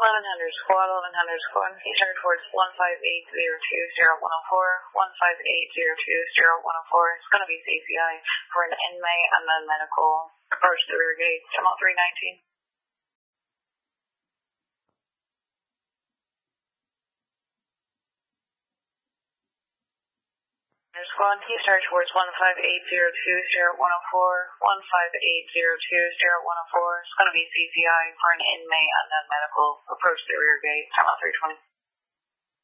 1100 squad, 1100 squad. He's headed towards 158020104, 158020104. It's going to be CCI for an inmate and then medical. Approach the rear gate, Terminal 319. Squad, he's headed towards 158020104, 158020104. It's going to be CCI for an inmate and then medical. Approach the rear gate, Terminal 320.